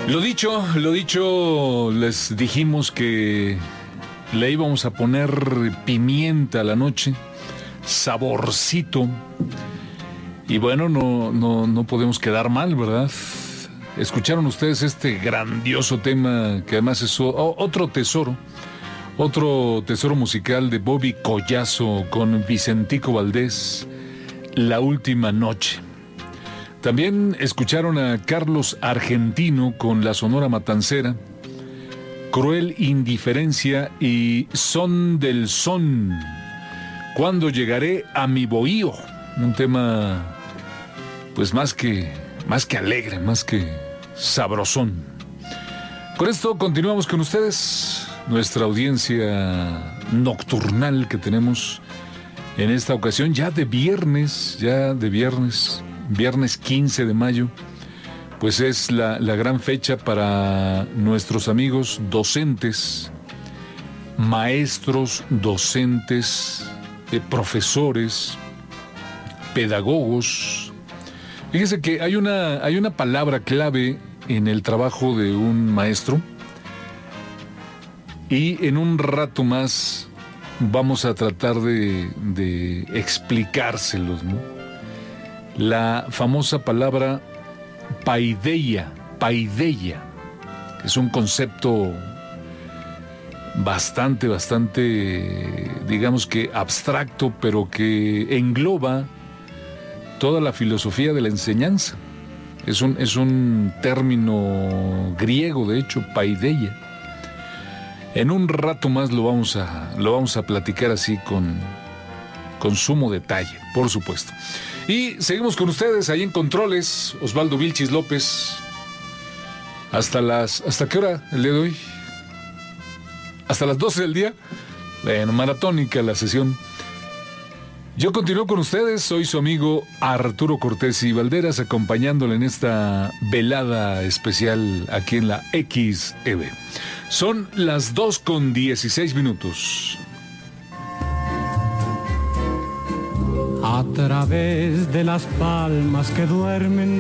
Lo dicho, les dijimos que le íbamos a poner pimienta a la noche, saborcito. Y bueno, no podemos quedar mal, ¿verdad? Escucharon ustedes este grandioso tema que además es otro tesoro musical de Bobby Collazo con Vicentico Valdés, La Última Noche. También escucharon a Carlos Argentino con La Sonora Matancera, Cruel Indiferencia y Son del Son, Cuando llegaré a mi bohío. Un tema pues más que alegre, más que sabrosón. Con esto continuamos con ustedes, nuestra audiencia nocturnal que tenemos en esta ocasión, ya de viernes, viernes 15 de mayo, pues es la gran fecha para nuestros amigos docentes, maestros, docentes, profesores, pedagogos. Fíjese que hay una palabra clave en el trabajo de un maestro y en un rato más vamos a tratar de explicárselos, ¿no? La famosa palabra paideia, que es un concepto bastante, digamos que abstracto, pero que engloba toda la filosofía de la enseñanza. Es un término griego, de hecho, paideia. En un rato más lo vamos a platicar así con sumo detalle, por supuesto. Y seguimos con ustedes ahí en Controles, Osvaldo Vilchis López. ¿Hasta qué hora el día de hoy? ¿Hasta las 12 del día? Bueno, maratónica la sesión. Yo continúo con ustedes, soy su amigo Arturo Cortés y Valderas, acompañándole en esta velada especial aquí en la XEB. Son las 2:16. A través de las palmas que duermen